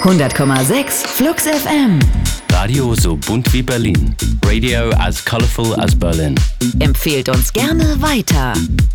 100,6 Flux FM. Radio so bunt wie Berlin. Radio as colorful as Berlin. Empfehlt uns gerne weiter.